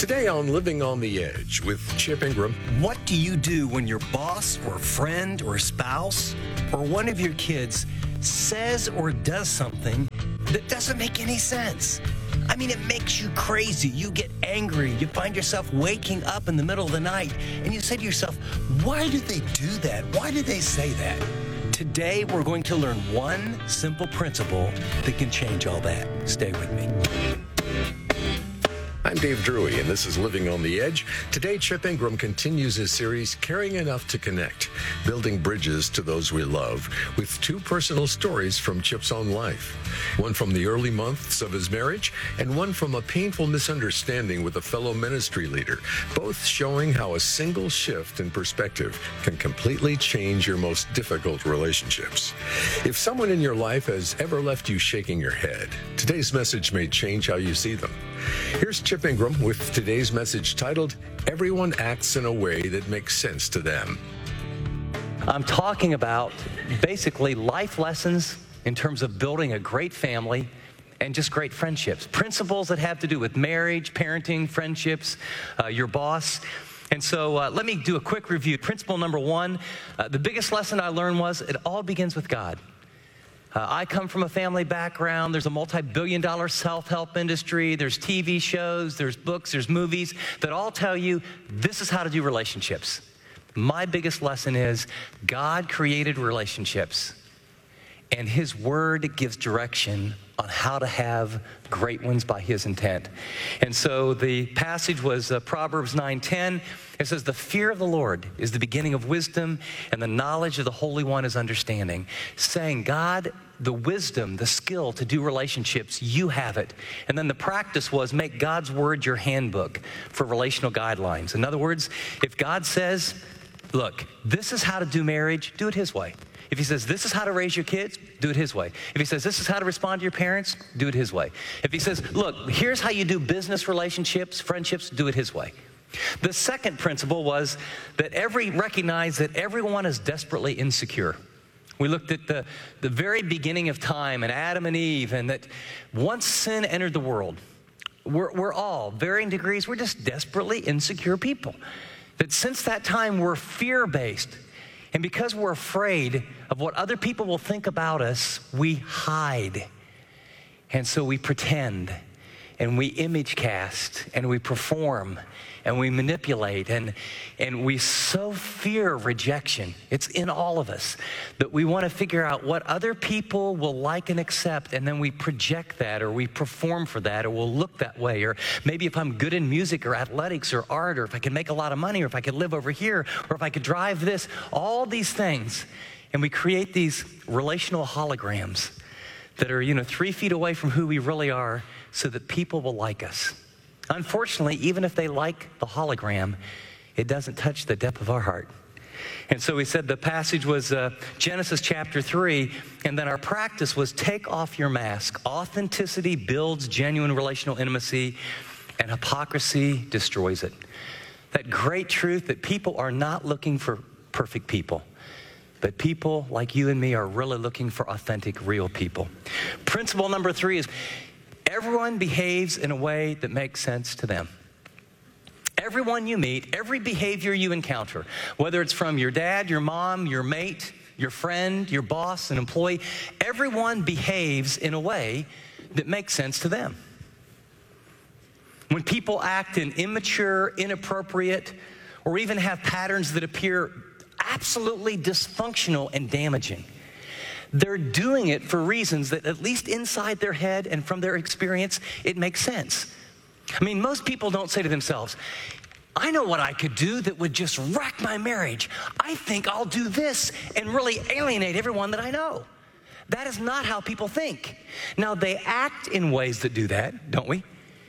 Today on Living on the Edge with Chip Ingram. What do you do when your boss or friend or spouse or one of your kids says or does something that doesn't make any sense? I mean, it makes you crazy. You get angry. You find yourself waking up in the middle of the night and you say to yourself, why did they do that? Why did they say that? Today, we're going to learn one simple principle that can change all that. Stay with me. I'm Dave Drury, and this is Living on the Edge. Today, Chip Ingram continues his series, Caring Enough to Connect, building bridges to those we love, with two personal stories from Chip's own life. One from the early months of his marriage, and one from a painful misunderstanding with a fellow ministry leader, both showing how a single shift in perspective can completely change your most difficult relationships. If someone in your life has ever left you shaking your head, today's message may change how you see them. Here's Chip Ingram with today's message titled, Everyone Acts in a Way That Makes Sense to Them. I'm talking about basically life lessons in terms of building a great family and just great friendships. Principles that have to do with marriage, parenting, friendships, your boss. And so let me do a quick review. Principle number one, the biggest lesson I learned was it all begins with God. I come from a family background. There's a multi-billion-dollar self-help industry. There's TV shows, there's books, there's movies that all tell you this is how to do relationships. My biggest lesson is God created relationships, and His Word gives direction on how to have great ones by His intent. And so the passage was Proverbs 9:10. It says, the fear of the Lord is the beginning of wisdom, and the knowledge of the Holy One is understanding. Saying, God, the wisdom, the skill to do relationships, you have it. And then the practice was make God's Word your handbook for relational guidelines. In other words, if God says, look, this is how to do marriage, do it His way. If He says, this is how to raise your kids, do it His way. If He says, this is how to respond to your parents, do it His way. If He says, look, here's how you do business relationships, friendships, do it His way. The second principle was that recognize that everyone is desperately insecure. We looked at the very beginning of time and Adam and Eve, and that once sin entered the world, we're all, varying degrees, we're just desperately insecure people. That since that time, we're fear-based. And because we're afraid of what other people will think about us, we hide. And so we pretend, and we image cast, and we perform, and we manipulate, and we so fear rejection. It's in all of us that we want to figure out what other people will like and accept, and then we project that, or we perform for that, or we'll look that way. Or maybe if I'm good in music or athletics or art, or if I can make a lot of money, or if I could live over here, or if I could drive this, all these things. And we create these relational holograms that are, 3 feet away from who we really are so that people will like us. Unfortunately, even if they like the hologram, it doesn't touch the depth of our heart. And so we said the passage was Genesis chapter 3, and then our practice was take off your mask. Authenticity builds genuine relational intimacy, and hypocrisy destroys it. That great truth that people are not looking for perfect people, but people like you and me are really looking for authentic, real people. Principle number 3 is everyone behaves in a way that makes sense to them. Everyone you meet, every behavior you encounter, whether it's from your dad, your mom, your mate, your friend, your boss, an employee, everyone behaves in a way that makes sense to them. When people act in immature, inappropriate, or even have patterns that appear absolutely dysfunctional and damaging, they're doing it for reasons that at least inside their head and from their experience, it makes sense. I mean, most people don't say to themselves, I know what I could do that would just wreck my marriage. I think I'll do this and really alienate everyone that I know. That is not how people think. Now, they act in ways that do that, don't we?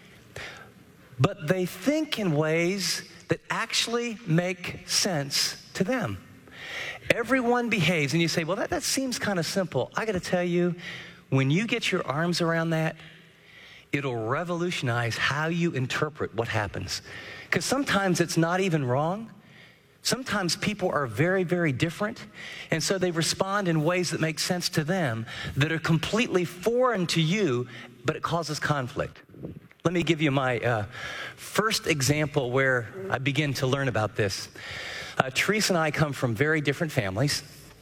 But they think in ways that actually make sense to them. Everyone behaves, and you say, well, that seems kind of simple. I got to tell you, when you get your arms around that, it'll revolutionize how you interpret what happens. Because sometimes it's not even wrong. Sometimes people are very, very different, and so they respond in ways that make sense to them that are completely foreign to you, but it causes conflict. Let me give you my first example where I begin to learn about this. Teresa and I come from very different families.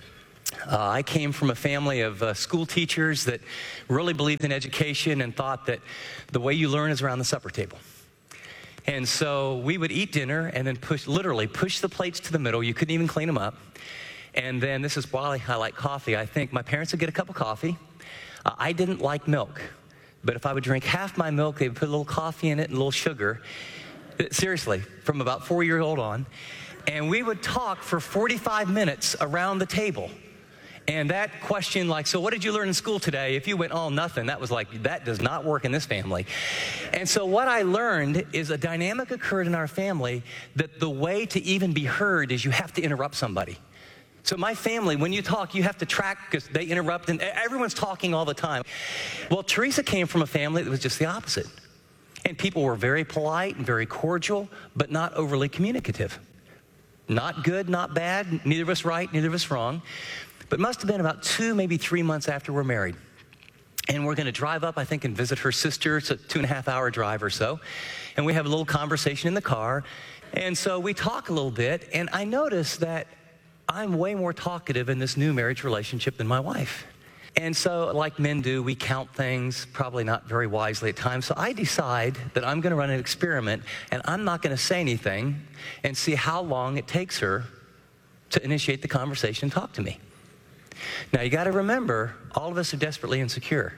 I came from a family of school teachers that really believed in education and thought that the way you learn is around the supper table. And so we would eat dinner and then literally push the plates to the middle. You couldn't even clean them up. And then this is why I like coffee. I think my parents would get a cup of coffee. I didn't like milk. But if I would drink half my milk, they would put a little coffee in it and a little sugar. Seriously, from about 4 years old on. And we would talk for 45 minutes around the table. And that question, like, so what did you learn in school today? If you went, oh, nothing, that was like, that does not work in this family. And so what I learned is a dynamic occurred in our family that the way to even be heard is you have to interrupt somebody. So my family, when you talk, you have to track because they interrupt and everyone's talking all the time. Well, Teresa came from a family that was just the opposite. And people were very polite and very cordial, but not overly communicative. Not good, not bad, neither of us right, neither of us wrong. But it must have been about 2, maybe 3 months after we're married. And we're going to drive up, I think, and visit her sister. It's a 2.5-hour drive or so. And we have a little conversation in the car. And so we talk a little bit, and I notice that I'm way more talkative in this new marriage relationship than my wife. And so, like men do, we count things, probably not very wisely at times. So I decide that I'm going to run an experiment, and I'm not going to say anything and see how long it takes her to initiate the conversation and talk to me. Now, you got to remember, all of us are desperately insecure.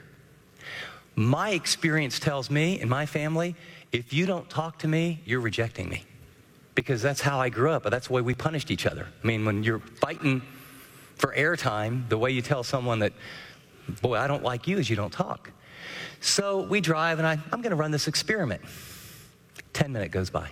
My experience tells me, in my family, if you don't talk to me, you're rejecting me. Because that's how I grew up, but that's the way we punished each other. I mean, when you're fighting for airtime, the way you tell someone that, boy, I don't like you is you don't talk. So we drive, and I'm going to run this experiment. 10 minutes goes by.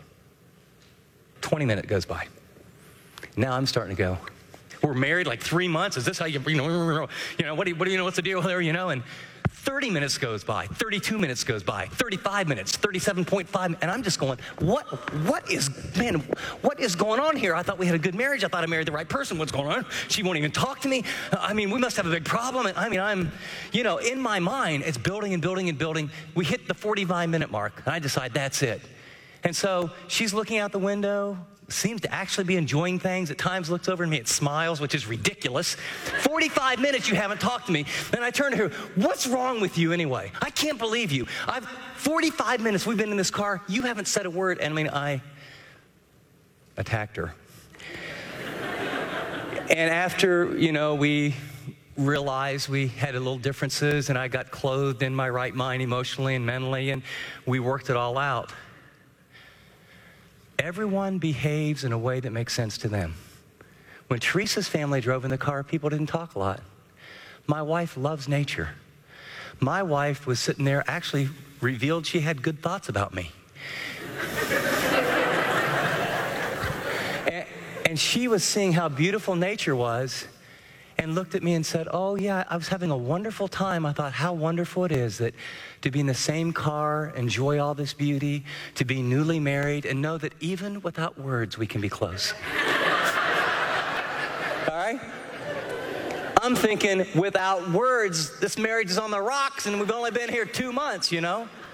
20 minutes goes by. Now I'm starting to go, we're married like 3 months. Is this how what do you know, what's the deal there, And 30 minutes goes by, 32 minutes goes by, 35 minutes, 37.5, and I'm just going, what is going on here? I thought we had a good marriage. I thought I married the right person. What's going on? She won't even talk to me. We must have a big problem. And I'm, in my mind, it's building and building and building. We hit the 45-minute mark, and I decide that's it. And so she's looking out the window, seems to actually be enjoying things. At times looks over at me, it smiles, which is ridiculous. 45 minutes you haven't talked to me. Then I turn to her, what's wrong with you anyway? I can't believe you. 45 minutes we've been in this car, you haven't said a word. And I attacked her. And after, we realized we had a little differences, and I got clothed in my right mind emotionally and mentally, and we worked it all out. Everyone behaves in a way that makes sense to them. When Teresa's family drove in the car, people didn't talk a lot. My wife loves nature. My wife was sitting there, actually revealed she had good thoughts about me. and she was seeing how beautiful nature was and looked at me and said, oh yeah, I was having a wonderful time. I thought how wonderful it is that to be in the same car, enjoy all this beauty, to be newly married, and know that even without words, we can be close. All right? I'm thinking, without words, this marriage is on the rocks, and we've only been here 2 months, Do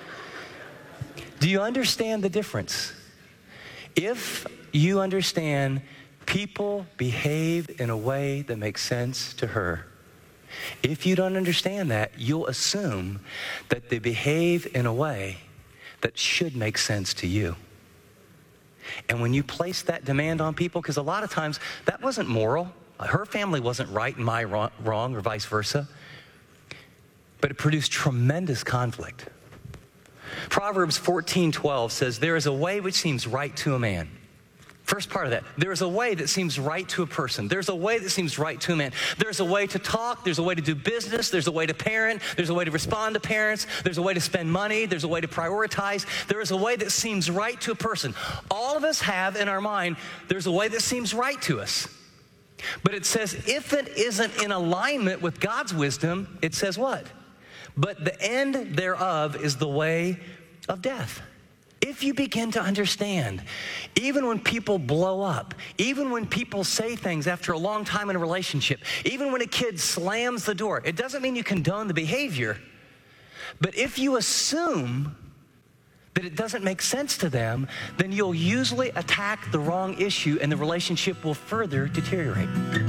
you understand the difference? If you understand people behave in a way that makes sense to her. If you don't understand that, you'll assume that they behave in a way that should make sense to you. And when you place that demand on people, because a lot of times that wasn't moral. Her family wasn't right and my wrong, or vice versa. But it produced tremendous conflict. Proverbs 14:12 says, there is a way which seems right to a man. First part of that, there's a way that seems right to a person. There's a way that seems right to a man. There's a way to talk. There's a way to do business. There's a way to parent. There's a way to respond to parents. There's a way to spend money. There's a way to prioritize. There is a way that seems right to a person. All of us have in our mind, there's a way that seems right to us. But it says if it isn't in alignment with God's wisdom, it says what? But the end thereof is the way of death. If you begin to understand, even when people blow up, even when people say things after a long time in a relationship, even when a kid slams the door, it doesn't mean you condone the behavior. But if you assume that it doesn't make sense to them, then you'll usually attack the wrong issue and the relationship will further deteriorate.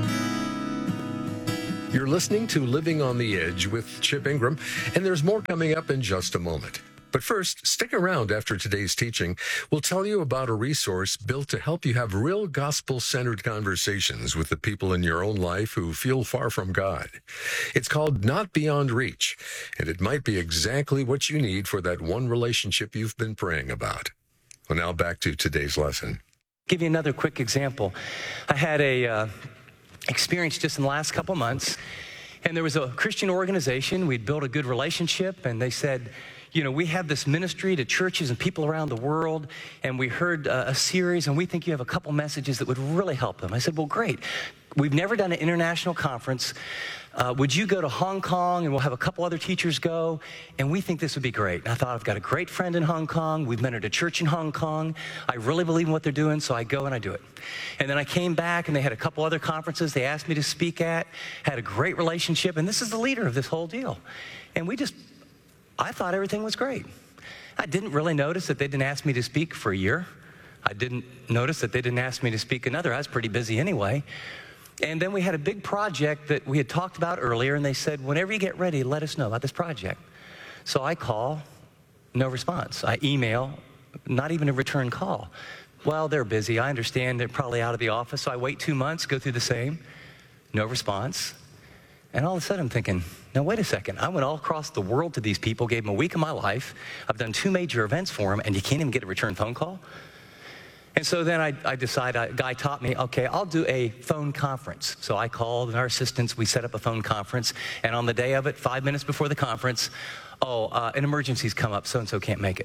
You're listening to Living on the Edge with Chip Ingram, and there's more coming up in just a moment. But first, stick around after today's teaching. We'll tell you about a resource built to help you have real gospel-centered conversations with the people in your own life who feel far from God. It's called Not Beyond Reach, and it might be exactly what you need for that one relationship you've been praying about. Well, now back to today's lesson. Give you another quick example. I had a experience just in the last couple months, and there was a Christian organization. We'd built a good relationship, and they said, you know, we have this ministry to churches and people around the world, and we heard a series, and we think you have a couple messages that would really help them. I said, well, great. We've never done an international conference. Would you go to Hong Kong, and we'll have a couple other teachers go, and we think this would be great. And I thought, I've got a great friend in Hong Kong. We've mentored a church in Hong Kong. I really believe in what they're doing, so I go and I do it. And then I came back, and they had a couple other conferences they asked me to speak at, had a great relationship, and this is the leader of this whole deal. And I thought everything was great. I didn't really notice that they didn't ask me to speak for a year. I didn't notice that they didn't ask me to speak another. I was pretty busy anyway. And then we had a big project that we had talked about earlier, and they said, whenever you get ready, let us know about this project. So I call, no response. I email, not even a return call. Well, they're busy. I understand they're probably out of the office. So I wait 2 months, go through the same, no response. And all of a sudden I'm thinking, now wait a second. I went all across the world to these people, gave them a week of my life. I've done 2 major events for them, and you can't even get a return phone call? And so then I decided, a guy taught me, okay, I'll do a phone conference. So I called our assistants, we set up a phone conference, and on the day of it, 5 minutes before the conference, an emergency's come up, so-and-so can't make it.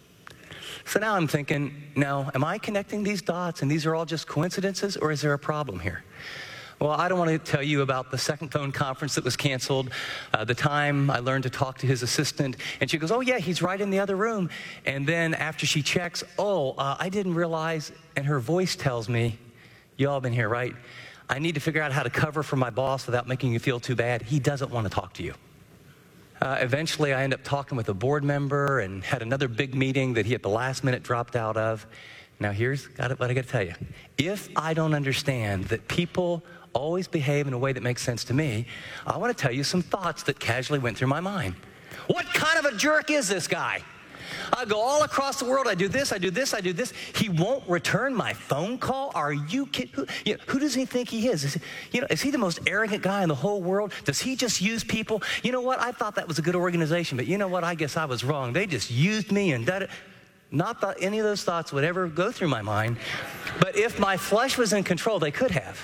So now I'm thinking, now, am I connecting these dots, and these are all just coincidences, or is there a problem here? Well, I don't want to tell you about the second phone conference that was canceled, the time I learned to talk to his assistant, and she goes, oh, yeah, he's right in the other room. And then after she checks, I didn't realize, and her voice tells me, you all been here, right? I need to figure out how to cover for my boss without making you feel too bad. He doesn't want to talk to you. Eventually, I ended up talking with a board member and had another big meeting that he at the last minute dropped out of. Now, here's what I got to tell you. If I don't understand that people always behave in a way that makes sense to me, I want to tell you some thoughts that casually went through my mind. What kind of a jerk is this guy? I go all across the world. I do this, I do this, I do this. He won't return my phone call? Are you kidding? Who does he think he is? Is he the most arrogant guy in the whole world? Does he just use people? You know what? I thought that was a good organization, but you know what? I guess I was wrong. They just used me and did it. Not that any of those thoughts would ever go through my mind, but if my flesh was in control, they could have.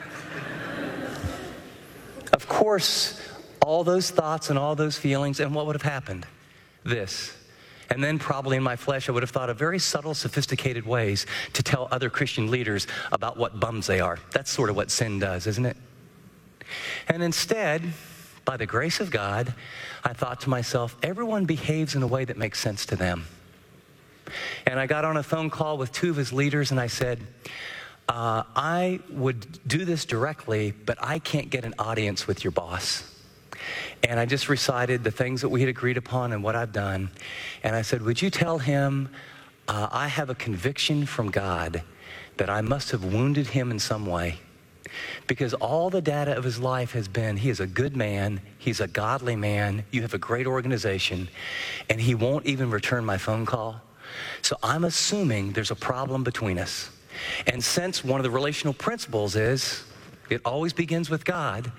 Of course, all those thoughts and all those feelings, and what would have happened? This. And then probably in my flesh, I would have thought of very subtle, sophisticated ways to tell other Christian leaders about what bums they are. That's sort of what sin does, isn't it? And instead, by the grace of God, I thought to myself, everyone behaves in a way that makes sense to them. And I got on a phone call with 2 of his leaders, and I said, I would do this directly, but I can't get an audience with your boss. And I just recited the things that we had agreed upon and what I've done. And I said, would you tell him I have a conviction from God that I must have wounded him in some way? Because all the data of his life has been, he is a good man, he's a godly man, you have a great organization, and he won't even return my phone call. So I'm assuming there's a problem between us. And since one of the relational principles is, it always begins with God,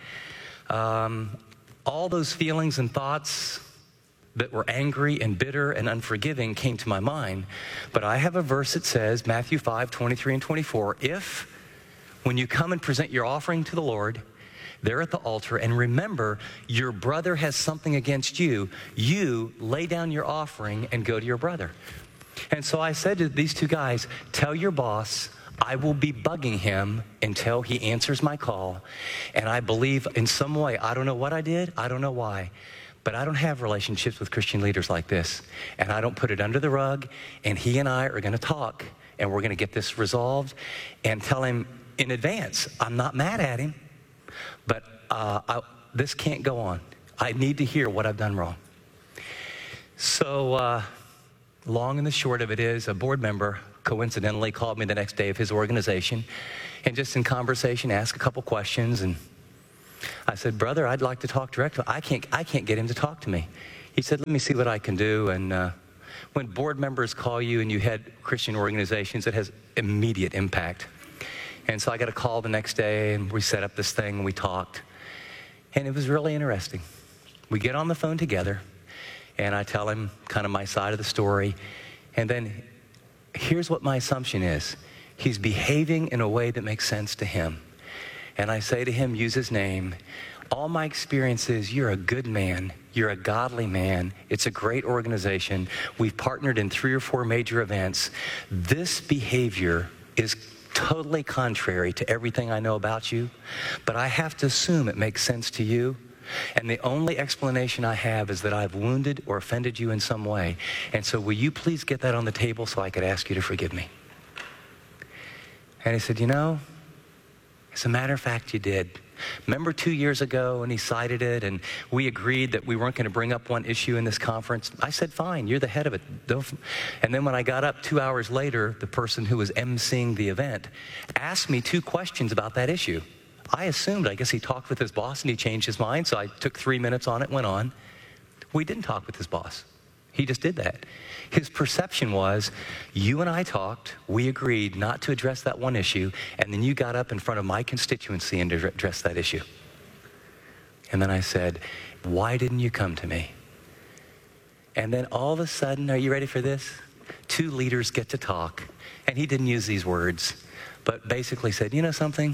all those feelings and thoughts that were angry and bitter and unforgiving came to my mind. But I have a verse that says, Matthew 5:23 and 24, if, when you come and present your offering to the Lord, there at the altar, and remember your brother has something against you, you lay down your offering and go to your brother. And so I said to these 2 guys, tell your boss I will be bugging him until he answers my call. And I believe in some way, I don't know what I did, I don't know why, but I don't have relationships with Christian leaders like this. And I don't put it under the rug, and he and I are going to talk, and we're going to get this resolved, and tell him in advance, I'm not mad at him, but this can't go on. I need to hear what I've done wrong. So long and the short of it is, a board member coincidentally called me the next day of his organization and just in conversation asked a couple questions. And I said, brother, I'd like to talk directly. I can't get him to talk to me. He said, let me see what I can do. And when board members call you and you head Christian organizations, it has immediate impact. And so I got a call the next day, and we set up this thing, and we talked. And it was really interesting. We get on the phone together, and I tell him kind of my side of the story. And then here's what my assumption is. He's behaving in a way that makes sense to him. And I say to him, use his name. All my experience is you're a good man. You're a godly man. It's a great organization. We've partnered in 3 or 4 major events. This behavior is totally contrary to everything I know about you, but I have to assume it makes sense to you. And the only explanation I have is that I've wounded or offended you in some way. And so will you please get that on the table so I could ask you to forgive me? And he said, as a matter of fact, you did. Remember 2 years ago when he cited it and we agreed that we weren't going to bring up one issue in this conference? I said, fine, you're the head of it. And then when I got up 2 hours later, the person who was emceeing the event asked me 2 questions about that issue. I assumed, I guess he talked with his boss and he changed his mind, so I took 3 minutes on it, went on. We didn't talk with his boss. He just did that. His perception was, you and I talked, we agreed not to address that one issue, and then you got up in front of my constituency and addressed that issue. And then I said, why didn't you come to me? And then all of a sudden, are you ready for this? 2 leaders get to talk, and he didn't use these words, but basically said, you know something?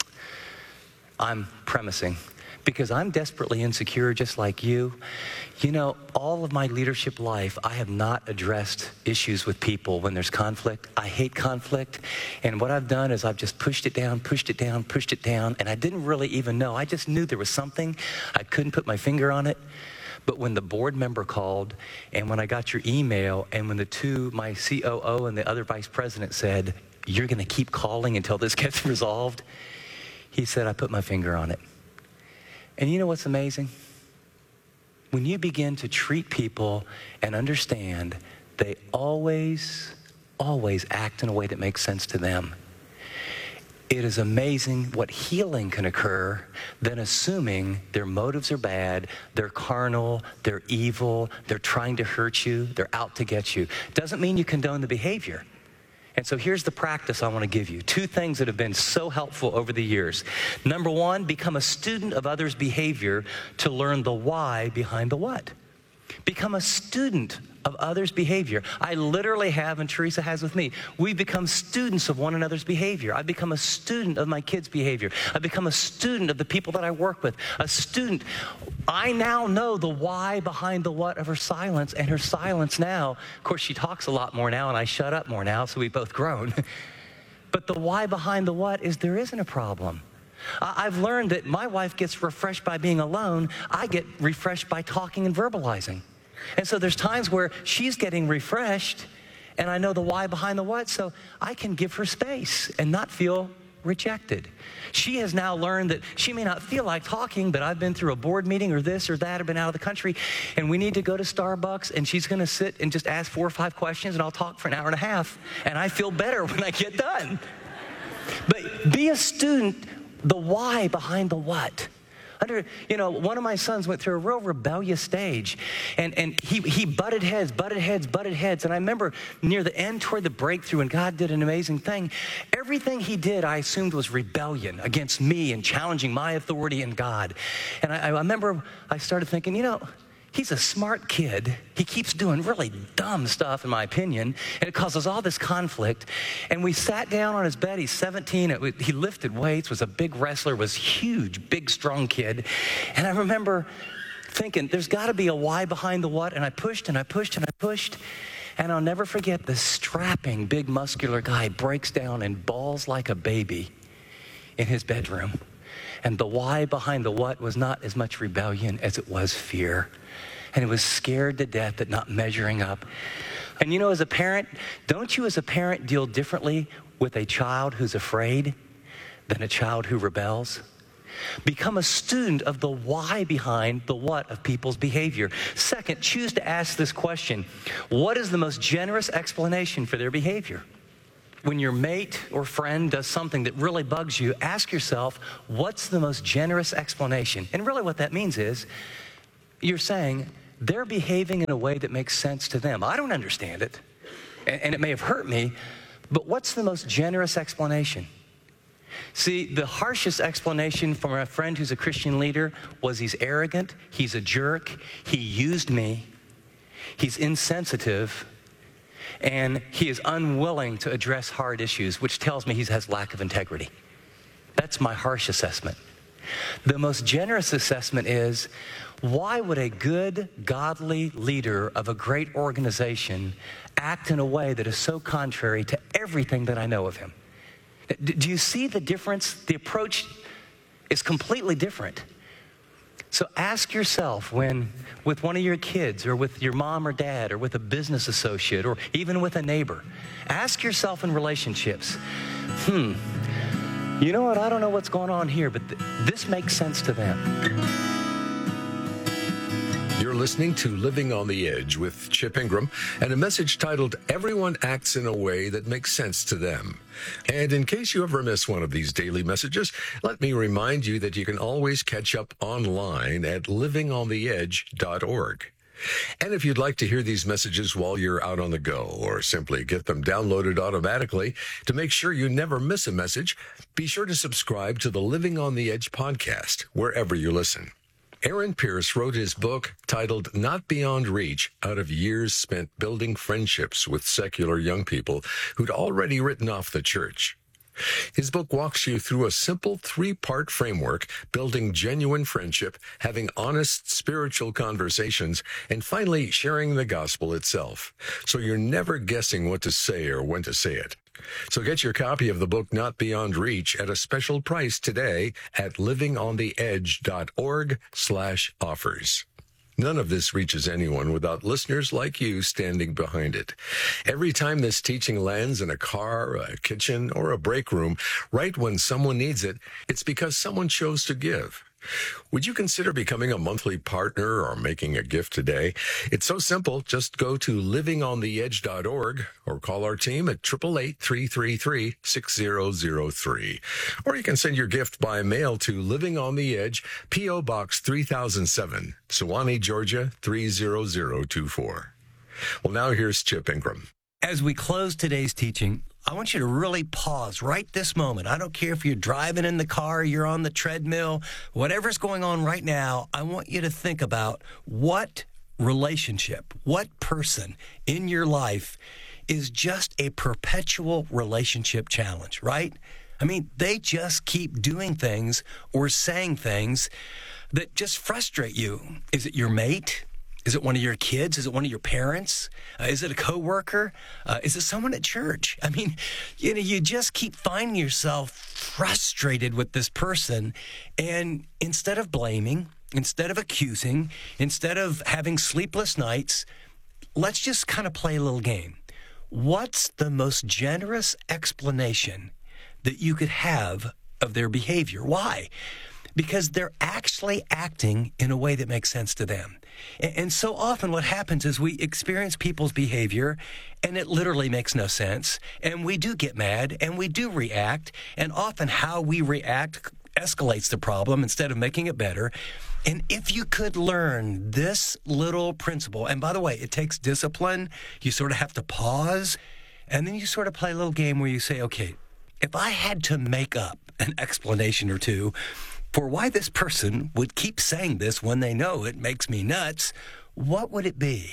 I'm premising. Because I'm desperately insecure just like you. All of my leadership life, I have not addressed issues with people when there's conflict. I hate conflict. And what I've done is I've just pushed it down, and I didn't really even know. I just knew there was something. I couldn't put my finger on it. But when the board member called, and when I got your email, and when my COO and the other vice president said, you're going to keep calling until this gets resolved, he said, I put my finger on it. And you know what's amazing? When you begin to treat people and understand they always act in a way that makes sense to them, it is amazing what healing can occur than assuming their motives are bad, they're carnal, they're evil, they're trying to hurt you, they're out to get you. Doesn't mean you condone the behavior. And so here's the practice I want to give you. 2 things that have been so helpful over the years. Number 1, become a student of others' behavior to learn the why behind the what. Become a student of others' behavior. I literally have, and Teresa has with me, we become students of one another's behavior. I become a student of my kids' behavior. I become a student of the people that I work with. A student. I now know the why behind the what of her silence, and her silence now, of course she talks a lot more now and I shut up more now, so we've both grown. But the why behind the what is there isn't a problem. I've learned that my wife gets refreshed by being alone. I get refreshed by talking and verbalizing. And so there's times where she's getting refreshed and I know the why behind the what, so I can give her space and not feel rejected. She has now learned that she may not feel like talking, but I've been through a board meeting or this or that, I've been out of the country, and we need to go to Starbucks, and she's going to sit and just ask 4 or 5 questions, and I'll talk for an hour and a half, and I feel better when I get done. But be a student, the why behind the what. One of my sons went through a real rebellious stage, and he butted heads, and I remember near the end toward the breakthrough, and God did an amazing thing. Everything he did, I assumed was rebellion against me and challenging my authority in God. And I remember I started thinking, he's a smart kid. He keeps doing really dumb stuff, in my opinion, and it causes all this conflict. And we sat down on his bed. He's 17. He lifted weights, was a big wrestler, was huge, big, strong kid. And I remember thinking, there's got to be a why behind the what. And I pushed. And I'll never forget this strapping, big, muscular guy breaks down and bawls like a baby in his bedroom. And the why behind the what was not as much rebellion as it was fear. And it was scared to death at not measuring up. And as a parent, don't you as a parent deal differently with a child who's afraid than a child who rebels? Become a student of the why behind the what of people's behavior. Second, choose to ask this question: what is the most generous explanation for their behavior? When your mate or friend does something that really bugs you, ask yourself, what's the most generous explanation? And really what that means is, you're saying, they're behaving in a way that makes sense to them. I don't understand it, and it may have hurt me, but what's the most generous explanation? See, the harshest explanation from a friend who's a Christian leader was he's arrogant, he's a jerk, he used me, he's insensitive, and he is unwilling to address hard issues, which tells me he has lack of integrity. That's my harsh assessment. The most generous assessment is, why would a good, godly leader of a great organization act in a way that is so contrary to everything that I know of him? Do you see the difference? The approach is completely different. So ask yourself, when with one of your kids or with your mom or dad or with a business associate or even with a neighbor, ask yourself in relationships, you know what, I don't know what's going on here, but this makes sense to them. You're listening to Living on the Edge with Chip Ingram and a message titled, Everyone Acts in a Way That Makes Sense to Them. And in case you ever miss one of these daily messages, let me remind you that you can always catch up online at livingontheedge.org. And if you'd like to hear these messages while you're out on the go, or simply get them downloaded automatically to make sure you never miss a message, be sure to subscribe to the Living on the Edge podcast wherever you listen. Aaron Pierce wrote his book titled Not Beyond Reach out of years spent building friendships with secular young people who'd already written off the church. His book walks you through a simple 3-part framework, building genuine friendship, having honest spiritual conversations, and finally sharing the gospel itself. So you're never guessing what to say or when to say it. So get your copy of the book Not Beyond Reach at a special price today at livingontheedge.org/offers. None of this reaches anyone without listeners like you standing behind it. Every time this teaching lands in a car, a kitchen, or a break room, right when someone needs it, it's because someone chose to give. Would you consider becoming a monthly partner or making a gift today? It's so simple. Just go to livingontheedge.org or call our team at 888-333-6003. Or you can send your gift by mail to Living on the Edge, P.O. Box 3007, Suwanee, Georgia 30024. Well, now here's Chip Ingram. As we close today's teaching, I want you to really pause right this moment. I don't care if you're driving in the car, you're on the treadmill, whatever's going on right now, I want you to think about what relationship, what person in your life is just a perpetual relationship challenge, right? I mean, they just keep doing things or saying things that just frustrate you. Is it your mate? Is it one of your kids? Is it one of your parents? Is it a coworker? Is it someone at church? I mean, you just keep finding yourself frustrated with this person. And instead of blaming, instead of accusing, instead of having sleepless nights, let's just kind of play a little game. What's the most generous explanation that you could have of their behavior? Why? Because they're actually acting in a way that makes sense to them. And so often what happens is we experience people's behavior and it literally makes no sense. And we do get mad and we do react. And often how we react escalates the problem instead of making it better. And if you could learn this little principle, and by the way, it takes discipline. You sort of have to pause and then you sort of play a little game where you say, okay, if I had to make up an explanation or two for why this person would keep saying this when they know it makes me nuts, what would it be?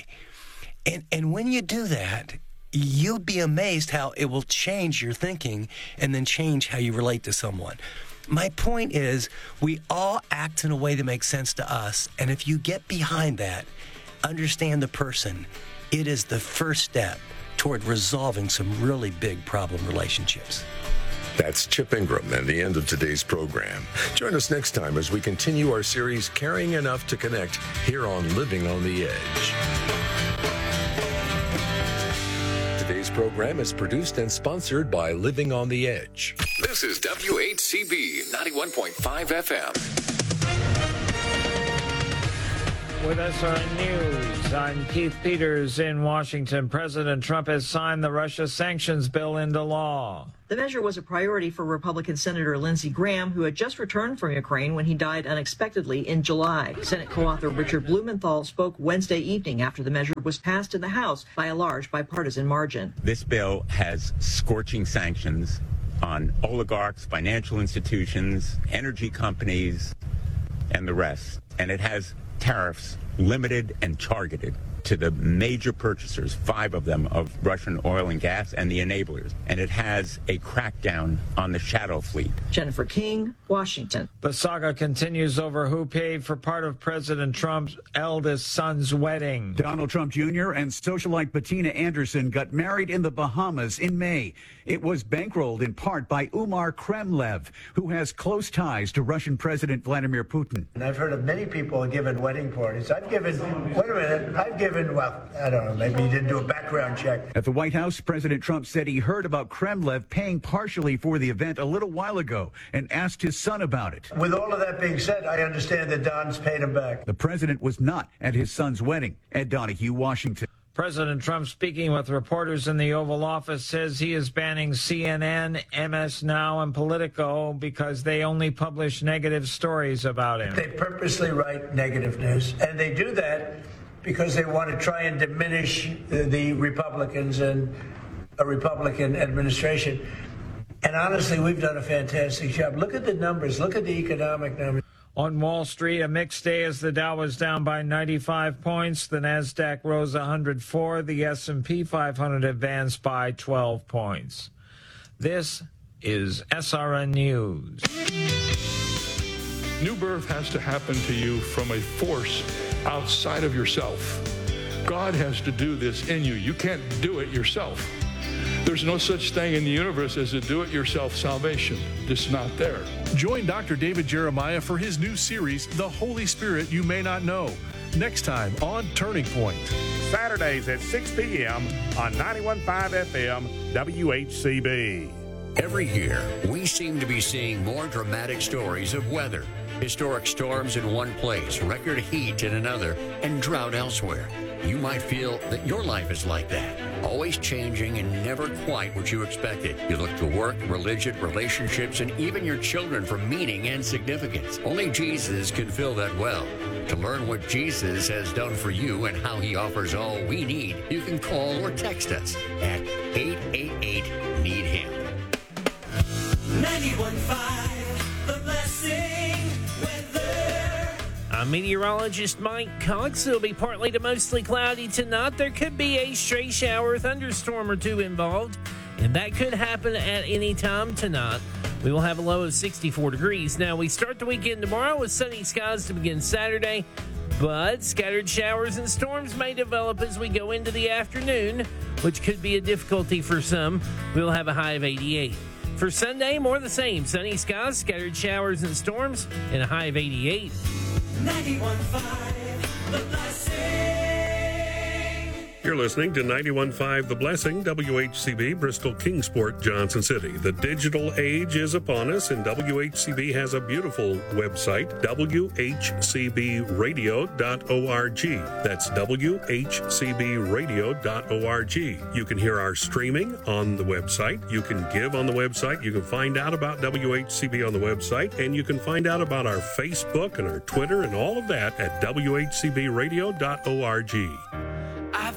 And when you do that, you'll be amazed how it will change your thinking and then change how you relate to someone. My point is, we all act in a way that makes sense to us, and if you get behind that, understand the person, it is the first step toward resolving some really big problem relationships. That's Chip Ingram and the end of today's program. Join us next time as we continue our series, Caring Enough to Connect, here on Living on the Edge. Today's program is produced and sponsored by Living on the Edge. This is WHCB 91.5 FM. With SRN News, I'm Keith Peters in Washington. President Trump has signed the Russia sanctions bill into law. The measure was a priority for Republican Senator Lindsey Graham, who had just returned from Ukraine when he died unexpectedly in July. Senate co-author Richard Blumenthal spoke Wednesday evening after the measure was passed in the House by a large bipartisan margin. This bill has scorching sanctions on oligarchs, financial institutions, energy companies, and the rest. And it has tariffs limited and targeted to the major purchasers, 5 of them, of Russian oil and gas and the enablers. And it has a crackdown on the shadow fleet. Jennifer King, Washington. The saga continues over who paid for part of President Trump's eldest son's wedding. Donald Trump Jr. and socialite Bettina Anderson got married in the Bahamas in May. It was bankrolled in part by Umar Kremlev, who has close ties to Russian President Vladimir Putin. And I've heard of many people giving wedding parties. I've given, well, I don't know, maybe you didn't do a background check. At the White House, President Trump said he heard about Kremlev paying partially for the event a little while ago and asked his son about it. With all of that being said, I understand that Don's paid him back. The president was not at his son's wedding. Ed Donahue, Washington. President Trump, speaking with reporters in the Oval Office, says he is banning CNN, MS Now, and Politico because they only publish negative stories about him. They purposely write negative news, and they do that because they want to try and diminish the Republicans and a Republican administration. And honestly, we've done a fantastic job. Look at the numbers. Look at the economic numbers. On Wall Street, a mixed day as the Dow was down by 95 points. The Nasdaq rose 104. The S&P 500 advanced by 12 points. This is SRN News. New birth has to happen to you from a force outside of yourself. God has to do this in you. You can't do it yourself. There's no such thing in the universe as a do-it-yourself salvation. Just not there. Join Dr. David Jeremiah for his new series, The Holy Spirit You May Not Know, next time on Turning Point. Saturdays at 6 p.m. on 91.5 FM WHCB. Every year, we seem to be seeing more dramatic stories of weather. Historic storms in one place, record heat in another, and drought elsewhere. You might feel that your life is like that, always changing and never quite what you expected. You look to work, religion, relationships, and even your children for meaning and significance. Only Jesus can fill that well. To learn what Jesus has done for you and how he offers all we need, you can call or text us at 888-NEED-HIM. 91.5 The Blessing weather. I'm meteorologist Mike Cox. It'll be partly to mostly cloudy tonight. There could be a stray shower or thunderstorm or two involved, and that could happen at any time tonight. We will have a low of 64 degrees. Now, we start the weekend tomorrow with sunny skies to begin Saturday, but scattered showers and storms may develop as we go into the afternoon, which could be a difficulty for some. We'll have a high of 88. For Sunday, more of the same. Sunny skies, scattered showers and storms, and a high of 88. 91.5 The Blessing. You're listening to 91.5 The Blessing, WHCB, Bristol, Kingsport, Johnson City. The digital age is upon us, and WHCB has a beautiful website, WHCBradio.org. That's WHCBradio.org. You can hear our streaming on the website. You can give on the website. You can find out about WHCB on the website, and you can find out about our Facebook and our Twitter and all of that at WHCBradio.org.